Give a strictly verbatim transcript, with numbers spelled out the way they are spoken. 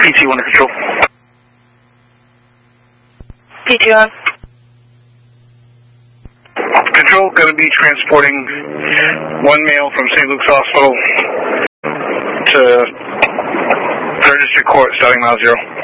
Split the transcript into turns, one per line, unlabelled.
P T one to control.
P T on.
Control, going to be transporting one male from Saint Luke's Hospital to third District Court starting mile zero.